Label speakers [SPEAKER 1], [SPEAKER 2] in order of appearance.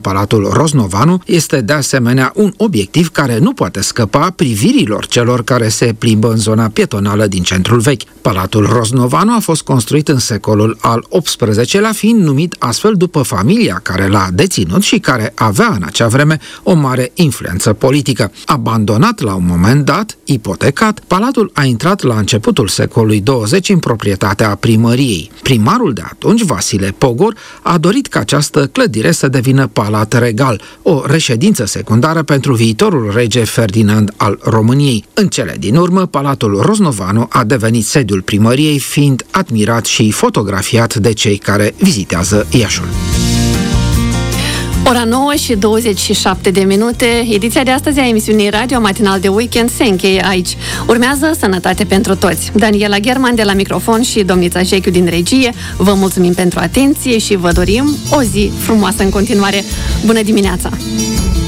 [SPEAKER 1] Palatul Roznovanu este de asemenea un obiectiv care nu poate scăpa privirilor celor care se plimbă în zona pietonală din centrul vechi. Palatul Roznovanu a fost construit în secolul al XVIII-lea, fiind numit astfel după familia care l-a deținut și care avea în acea vreme o mare influență politică. Abandonat la un moment dat, ipotecat, palatul a intrat la începutul secolului 20 în proprietatea primăriei. Primarul de atunci, Vasile Pogor, a dorit ca această clădire să devină palat regal, o reședință secundară pentru viitorul rege Ferdinand al României. În cele din urmă, Palatul Roznovanu a devenit sediul primăriei, fiind admirat și fotografiat de cei care vizitează Iașul.
[SPEAKER 2] Ora 9 și 27 de minute. Ediția de astăzi a emisiunii Radio Matinal de Weekend se încheie aici. Urmează Sănătate pentru toți. Daniela German de la microfon și domnița Jechiu din regie. Vă mulțumim pentru atenție și vă dorim o zi frumoasă în continuare. Bună dimineața!